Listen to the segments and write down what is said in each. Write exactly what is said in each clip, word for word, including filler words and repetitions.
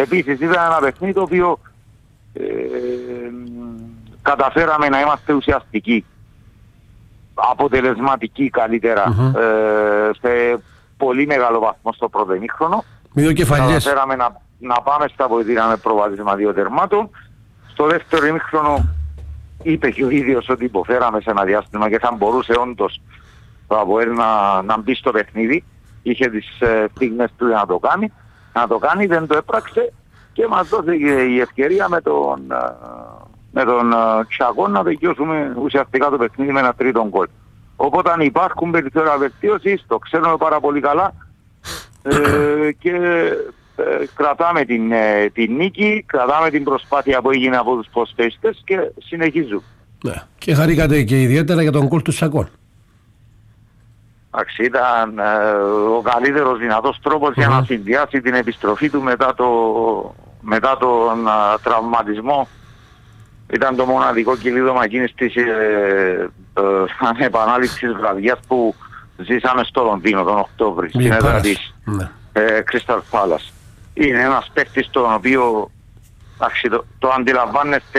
Επίσης ήταν ένα παιχνίδι το οποίο ε, καταφέραμε να είμαστε ουσιαστικοί, αποτελεσματικοί καλύτερα, mm-hmm. ε, σε πολύ μεγάλο βαθμό στο πρώτο ημίχρονο. Καταφέραμε να, να πάμε στα βοηθήρα με προβάδισμα δύο τερμάτων. Στο δεύτερο ημίχρονο είπε και ο ίδιος ότι υποφέραμε σε ένα διάστημα και θα μπορούσε όντως το ΑΠΟΕΛ να, να μπει στο παιχνίδι. Είχε τις ε, στιγμές του να το κάνει. Να το κάνει, δεν το έπραξε και μας δόθηκε η ευκαιρία με τον, με τον Τσακό να δικαιώσουμε ουσιαστικά το παιχνίδι με ένα τρίτο γκολ. Οπότε αν υπάρχουν περιθώρια βελτίωσης, το ξέρουμε πάρα πολύ καλά ε, και ε, κρατάμε την, ε, την νίκη, κρατάμε την προσπάθεια που έγινε από τους ποδοσφαιριστές και συνεχίζουμε. Ναι. Και χαρήκατε και ιδιαίτερα για τον γκολ του Τσακών. Εντάξει, ήταν ε, ο καλύτερος δυνατός τρόπος mm-hmm. για να συνδυάσει την επιστροφή του μετά, το, μετά τον α, τραυματισμό. Ήταν το μοναδικό κυλίδωμα εκείνης της ε, ε, επανάληψης της βραδιάς που ζήσαμε στο Λονδίνο τον Οκτώβρη, στην έδρα της ε, Crystal Palace. Είναι ένας παίκτης τον οποίο άξι, το, το αντιλαμβάνεστε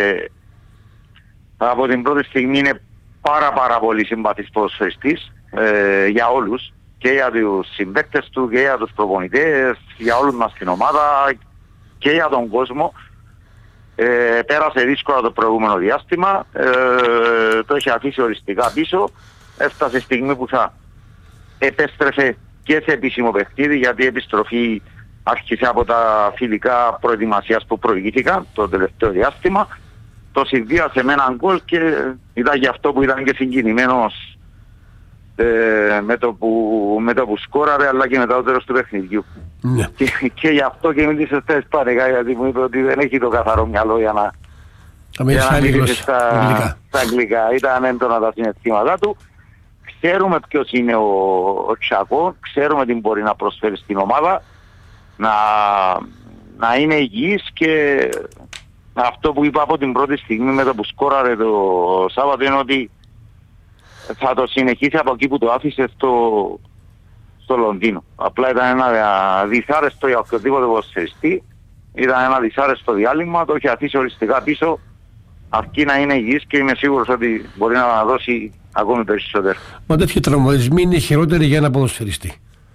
από την πρώτη στιγμή, είναι πάρα πάρα πολύ συμπαθής ποδοσφαιριστής. Ε, για όλους, και για τους συμπαίκτες του και για τους προπονητές, για όλους μας την ομάδα και για τον κόσμο. Ε, πέρασε δύσκολα το προηγούμενο διάστημα, ε, το έχει αφήσει οριστικά πίσω, έφτασε η στιγμή που θα επέστρεφε και σε επίσημο παιχνίδι, γιατί η επιστροφή άρχισε από τα φιλικά προετοιμασίας που προηγήθηκαν το τελευταίο διάστημα. Το συνδύασε με έναν γκολ και ήταν γι' αυτό που ήταν και συγκινημένος Ε, με, το που, με το που σκόραρε, αλλά και μετά το τέλος του παιχνιδιού. Ναι. Και, και γι' αυτό και μίλησε στα ισπανικά, γιατί μου είπε ότι δεν έχει το καθαρό μυαλό για να, για να μιλήσει στα, στα αγγλικά. Ήταν έντονα τα συναισθήματά του. Ξέρουμε ποιος είναι ο, ο Τσακό, ξέρουμε τι μπορεί να προσφέρει στην ομάδα, να, να είναι υγιής, και αυτό που είπα από την πρώτη στιγμή με το που σκόραρε το Σάββατο είναι ότι θα το συνεχίσει από εκεί που το άφησε στο, στο Λονδίνο. Απλά ήταν ένα δυσάρεστο για οποιοδήποτε ποδοσφαιριστή. Ήταν ένα δυσάρεστο διάλειμμα, το έχει αφήσει οριστικά πίσω, αρκεί να είναι υγιής, και είμαι σίγουρος ότι μπορεί να δώσει ακόμη περισσότερο. Μα τέτοιοι τραυματισμοί είναι χειρότεροι για ένα ποδοσφαιριστή.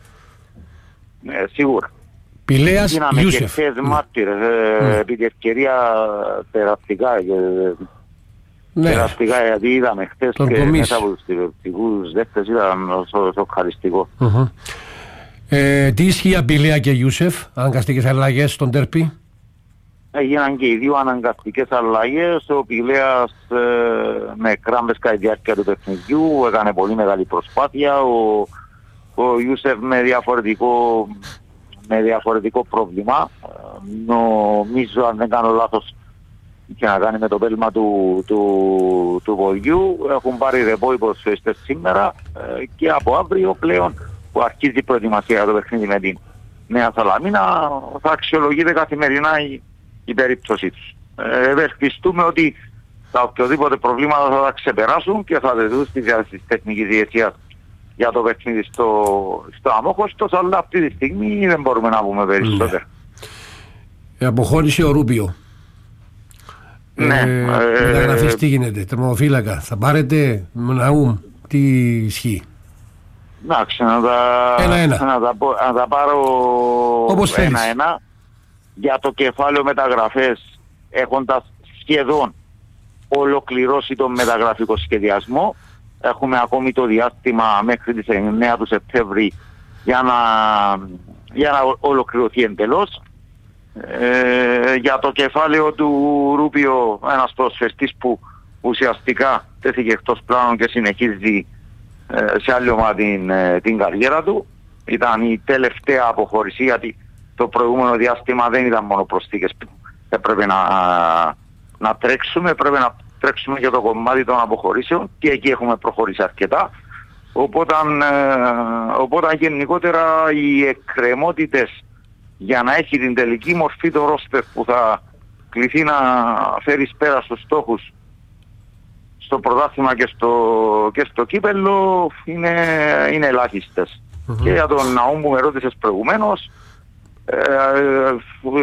Ε, σίγουρα. Πηλέας, Γίναμε Ιούσεφ. και χθες μάρτυρες, ε, mm. επί τη ευκαιρία τεραστικά και ναι. τεραστικά, γιατί είδαμε χθες και κομίς. Μέσα από τους τηλεοπτικούς δέκτες ήταν σοκαριστικό. Mm-hmm. Ε, τι ισχύει για Πηλέα και Ιούσεφ, αναγκαστικές αλλαγές στον τέρπι? Έγιναν και οι δύο αναγκαστικές αλλαγές. Ο Πηλέας ε, με κράμπες κατά τη διάρκεια του παιχνιδιού έκανε πολύ μεγάλη προσπάθεια. Ο, ο Ιούσεφ με διαφορετικό, με διαφορετικό πρόβλημα. Νομίζω, αν δεν κάνω λάθος, και να κάνει με το πέλμα του, του, του ποδιού. Έχουν πάρει ρεπό οι ποδοσφαιριστές σήμερα ε, και από αύριο πλέον που αρχίζει η προετοιμασία για το παιχνίδι με την Νέα Σαλαμίνα θα αξιολογείται καθημερινά η, η περίπτωσή τους. Ε, ευελπιστούμε ότι τα οποιοδήποτε προβλήματα θα τα ξεπεράσουν και θα δεθούν στη διάθεση της τεχνικής ηγεσίας για το παιχνίδι στο, στο Αμόχωστος, αλλά αυτή τη στιγμή δεν μπορούμε να πούμε περισσότερο. Η αποχώρηση ο Ρούπιο. Ναι. Ε, μεταγραφής τι γίνεται, τερματοφύλακα θα πάρετε, Ναούμ, τι ισχύει? Εντάξει, να τα, ένα-ένα. Να τα, να τα πάρω ένα-ένα. Για το κεφάλαιο μεταγραφές, έχοντας σχεδόν ολοκληρώσει τον μεταγραφικό σχεδιασμό, έχουμε ακόμη το διάστημα μέχρι τις εννέα του Σεπτέμβρη για να, για να ολοκληρωθεί εντελώς. Ε, για το κεφάλαιο του Ρούπιο, ένας προσφερτής που ουσιαστικά τέθηκε εκτός πλάνων και συνεχίζει ε, σε άλλη ομάδα την, ε, την καριέρα του. Ήταν η τελευταία αποχώρηση, γιατί το προηγούμενο διάστημα δεν ήταν μόνο προσθήκες που έπρεπε να, να τρέξουμε, έπρεπε να τρέξουμε για το κομμάτι των αποχωρήσεων και εκεί έχουμε προχωρήσει αρκετά. Οπότε, ε, οπότε γενικότερα οι εκκρεμότητες για να έχει την τελική μορφή το ρόστερ που θα κληθεί να φέρει πέρα στους στόχους στο πρωτάθλημα και στο, και στο κύπελλο είναι, είναι ελάχιστες. Mm-hmm. Και για τον Ναούμ που με ρώτησες προηγουμένως, ε,